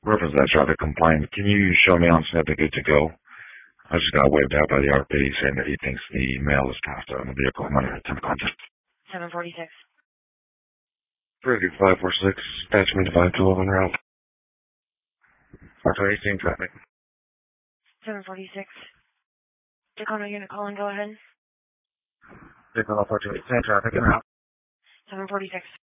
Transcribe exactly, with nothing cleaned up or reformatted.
reference that traffic compliant. Can you show me on Snap that good to go? I just got waved out by the R P saying that he thinks the mail is passed out on the vehicle. I'm under attempt contact. seven forty-six. Pretty five four six. Attachment five twelve en route. four two eight, same traffic. seven forty-six. Tacoma unit calling, go ahead. Tacoma four two eight, same traffic en route. seven forty-six.